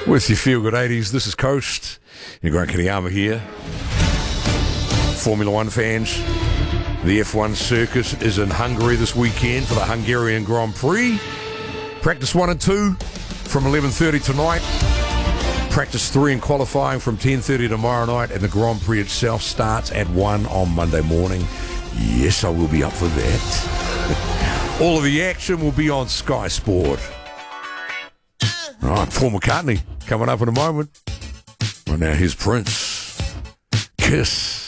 With your Feel Good 80s, this is Coast. Grant Kaniyama here. Formula One fans, the F1 circus is in Hungary this weekend for the Hungarian Grand Prix. Practice 1 and 2 from 11:30 tonight. Practice 3 and qualifying from 10:30 tomorrow night. And the Grand Prix itself starts at 1 on Monday morning. Yes, I will be up for that. All of the action will be on Sky Sport. All right, Paul McCartney coming up in a moment. Right now, here's Prince. Kiss.